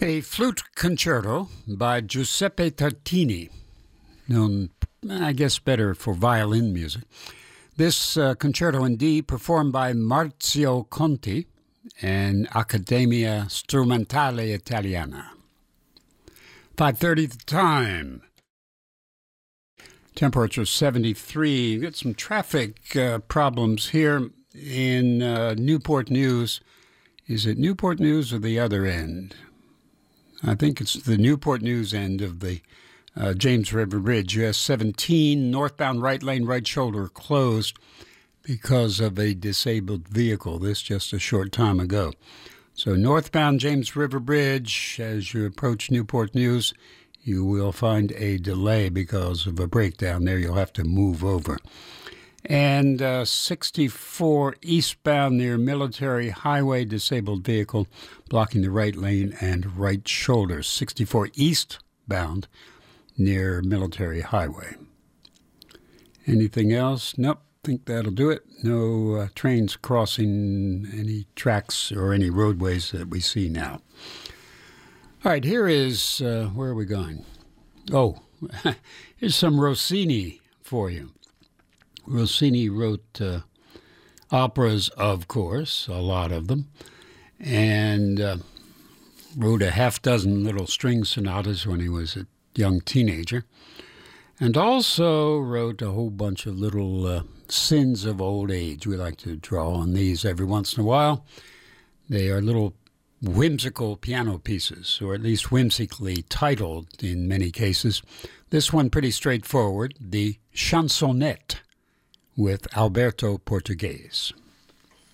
A flute concerto by Giuseppe Tartini, known, I guess, better for violin music. This concerto in D, performed by Marzio Conti and Accademia Strumentale Italiana. 5:30 the time. Temperature 73. We've got some traffic problems here in Newport News. Is it Newport News or the other end? I think it's the Newport News end of the James River Bridge. US 17, northbound right lane, right shoulder closed because of a disabled vehicle. This just a short time ago. So northbound James River Bridge, as you approach Newport News, you will find a delay because of a breakdown there. You'll have to move over. And 64 eastbound near Military Highway, disabled vehicle blocking the right lane and right shoulder. 64 eastbound near Military Highway. Anything else? Nope. Think that'll do it. No trains crossing any tracks or any roadways that we see now. All right, here is, where are we going? Oh, here's some Rossini for you. Rossini wrote operas, of course, a lot of them, and wrote a half-dozen little string sonatas when he was a young teenager, and also wrote a whole bunch of little sins of old age. We like to draw on these every once in a while. They are little whimsical piano pieces, or at least whimsically titled in many cases. This one pretty straightforward, the Chansonnette with Alberto Portuguese.